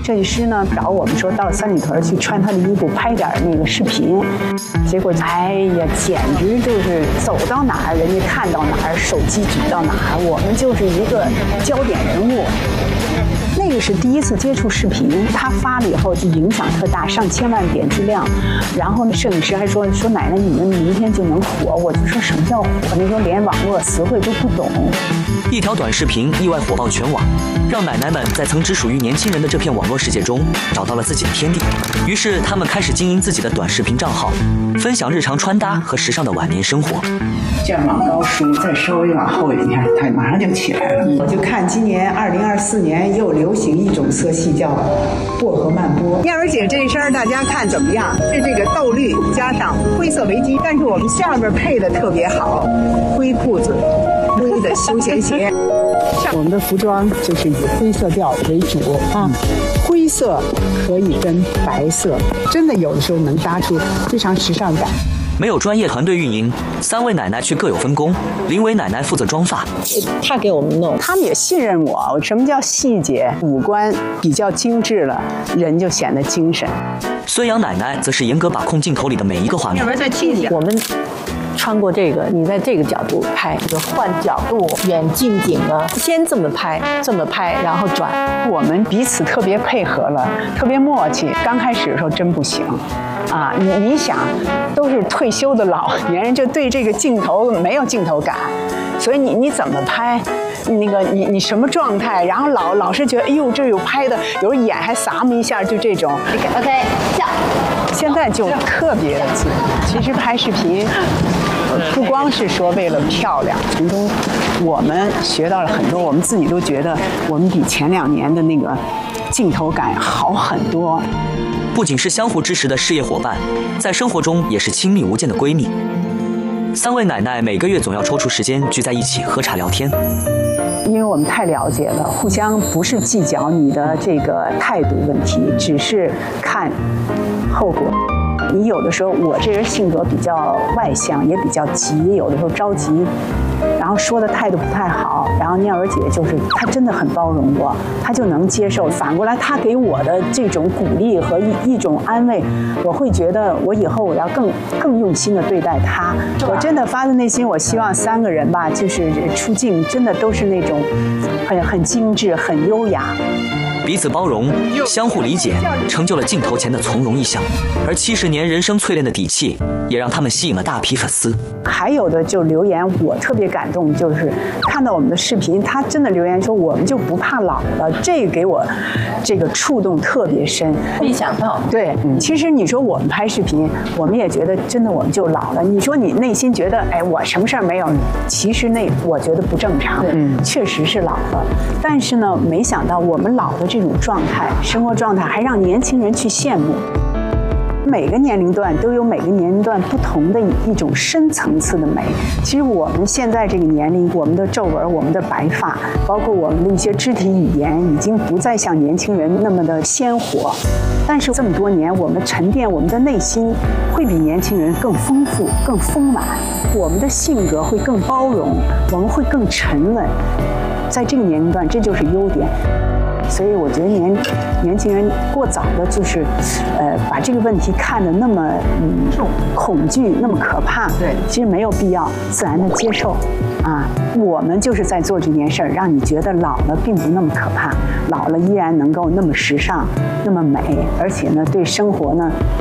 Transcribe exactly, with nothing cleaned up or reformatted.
设计师呢找我们说到三里屯去穿他的衣服拍点那个视频，结果哎呀，简直就是走到哪儿人家看到哪儿，手机举到哪儿，我们就是一个焦点人物。那个是第一次接触视频，他发了以后就影响特大，上千万点击量。然后呢，摄影师还说说奶奶你们明天就能火，我就说什么叫火？那时候连网络词汇都不懂。 一条短视频意外火爆全网，让奶奶们在曾只属于年轻人的这片网络世界中找到了自己的天地。于是他们开始经营自己的短视频账号，分享日常穿搭和时尚的晚年生活。 这样往高梳，再稍微往后，你看它马上就起来了。我就看今年二零二四年又流行一种色系叫薄荷曼波。燕儿姐这身大家看怎么样？是这个豆绿加上灰色围巾，但是我们下边配的特别好，灰裤子。灰的休闲鞋，我们的服装就是以灰色调为主啊，灰色可以跟白色，真的有的时候能搭出非常时尚感。 没有专业团队运营，三位奶奶却各有分工。林伟奶奶负责妆发， 她给我们弄， 他们也信任我。什么叫细节？五官比较精致了，人就显得精神。 孙杨奶奶则是严格把控镜头里的每一个画面。 要不然再近一点， 我们。穿过这个，你在这个角度拍，就换角度，远近景啊，先这么拍，这么拍，然后转。 我们彼此特别配合了，特别默契。刚开始的时候真不行，啊，你你想，都是退休的老年人，就对这个镜头没有镜头感，所以你你怎么拍？那个你你什么状态？然后老老是觉得，哎呦，这有拍的，有时候眼还撒么一下，就这种。 OK， 笑。 现在就特别的自然。其实拍视频不光是说为了漂亮，从中我们学到了很多，我们自己都觉得我们比前两年的那个镜头感好很多。 不仅是相互支持的事业伙伴，在生活中也是亲密无间的闺蜜。三位奶奶每个月总要抽出时间聚在一起喝茶聊天。 因为我们太了解了，互相不是计较你的这个态度问题，只是看后果。你有的时候，我这人性格比较外向，也比较急，有的时候着急，然后说的态度不太好。然后念儿姐就是她真的很包容我，她就能接受。反过来，她给我的这种鼓励和一一种安慰，我会觉得我以后我要更更用心的对待她。我真的发自内心，我希望三个人吧，就是出镜真的都是那种很很精致、很优雅。 彼此包容，相互理解，成就了镜头前的从容一笑。而七十年人生淬炼的底气，也让他们吸引了大批粉丝。 还有的就留言，我特别感动，就是看到我们的视频，他真的留言说我们就不怕老了，这个给我这个触动特别深。 没想到， 对，嗯、其实你说我们拍视频，我们也觉得真的我们就老了。你说你内心觉得，哎，我什么事儿没有？其实那我觉得不正常，嗯，确实是老了。但是呢，没想到我们老的这种状态，生活状态还让年轻人去羡慕。每个年龄段都有每个年龄段不同的一种深层次的美。其实我们现在这个年龄，我们的皱纹、我们的白发，包括我们的一些肢体语言，已经不再像年轻人那么的鲜活。但是这么多年，我们沉淀，我们的内心会比年轻人更丰富、更丰满。我们的性格会更包容，我们会更沉稳。在这个年龄段，这就是优点。所以我觉得年年轻人过早的就是，呃，把这个问题看得那么嗯恐惧，那么可怕。对，其实没有必要，自然的接受。啊，我们就是在做这件事儿，让你觉得老了并不那么可怕，老了依然能够那么时尚，那么美，而且呢，对生活呢